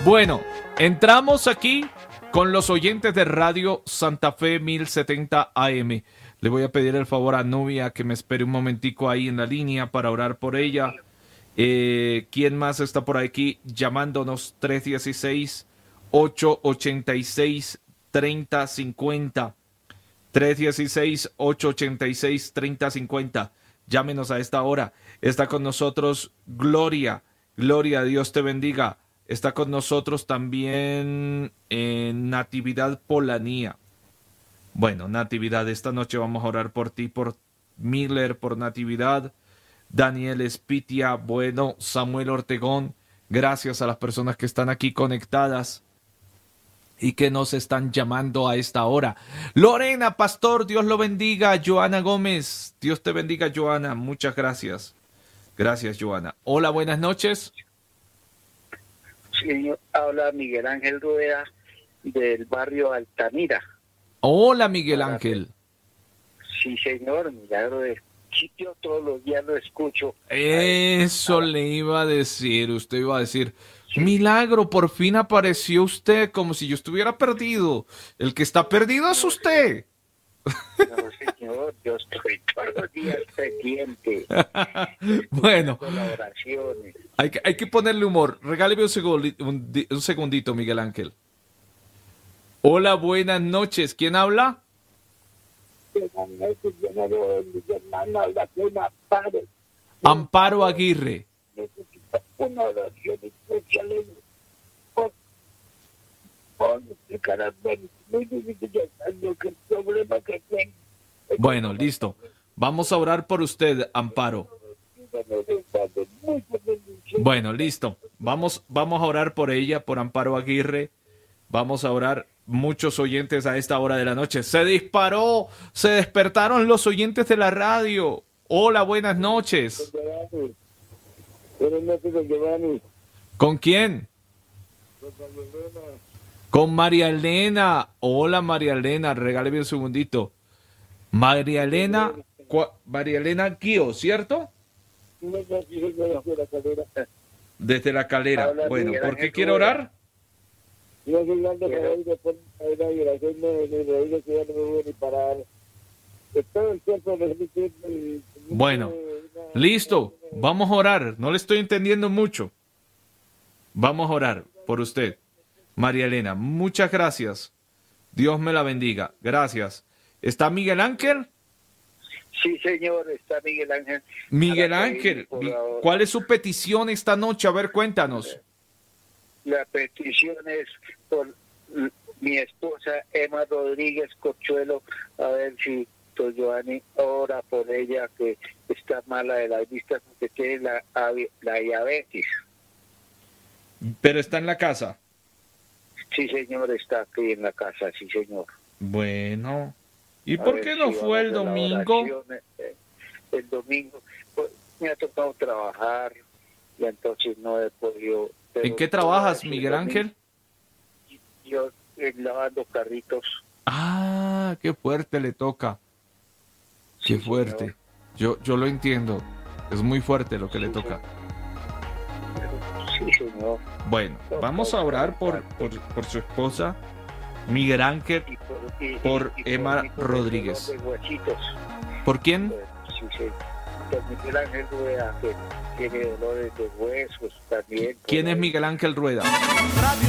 Bueno, entramos aquí con los oyentes de Radio Santa Fe 1070 AM. Le voy a pedir el favor a Nubia que me espere un momentico ahí en la línea para orar por ella. ¿Quién más está por aquí llamándonos? 316-886-3050. 316-886-3050. Llámenos a esta hora. Está con nosotros Gloria. Gloria, Dios te bendiga. Está con nosotros también Natividad Polanía. Bueno, Natividad, esta noche vamos a orar por ti, por Miller, por Natividad, Daniel Espitia, bueno, Samuel Ortegón. Gracias a las personas que están aquí conectadas y que nos están llamando a esta hora. Lorena, pastor, Dios lo bendiga. Joana Gómez, Dios te bendiga, Joana. Muchas gracias. Gracias, Joana. Hola, buenas noches. Señor, habla Miguel Ángel Rueda del barrio Altamira. Hola, Miguel Ángel. Sí, señor, milagro de sitio, todos los días lo escucho. Eso le iba a decir, usted iba a decir, sí. Milagro, por fin apareció usted, como si yo estuviera perdido. El que está perdido es usted. No, señor, yo estoy todos los días pendiente. Bueno, colaboraciones. Hay que ponerle humor. Regáleme un segundito, Miguel Ángel. Hola, buenas noches. ¿Quién habla? Amparo Aguirre. Una oración especial por muy difícil que el problema que tengo. Bueno, listo. Vamos a orar por usted, Amparo. Bueno, listo. Vamos a orar por ella, por Amparo Aguirre. Vamos a orar. Muchos oyentes a esta hora de la noche. Se disparó, se despertaron los oyentes de la radio. Hola, buenas noches. ¿Con quién? Con María Elena. Hola, María Elena. Regáleme un segundito. María Elena Guío, ¿cierto? Desde la Calera. Bueno, ¿por qué quiere orar? Bueno, listo. Vamos a orar. No le estoy entendiendo mucho. Vamos a orar por usted, María Elena. Muchas gracias. Dios me la bendiga. Gracias. ¿Está Miguel Ángel? Sí, señor, está Miguel Ángel. Miguel Ángel, ¿cuál es su petición esta noche? A ver, cuéntanos. La petición es por mi esposa Emma Rodríguez Corchuelo, a ver si don Giovanni ora por ella, que está mala de las vistas porque tiene la diabetes. ¿Pero está en la casa? Sí, señor, está aquí en la casa, sí, señor. Bueno, ¿y por qué no fue el domingo? El domingo pues, me ha tocado trabajar y entonces no he podido. ¿En qué trabajas, Miguel Ángel? Yo lavando carritos. Ah, qué fuerte le toca. Qué fuerte. Yo lo entiendo. Es muy fuerte lo que le toca. Sí, señor. Bueno, vamos a orar por su esposa, Miguel Ángel, por Emma Rodríguez. ¿Por quién? Sí, sí. Por Miguel Ángel Rueda, que tiene dolores de huesos también. ¿Quién es Miguel Ángel Rueda?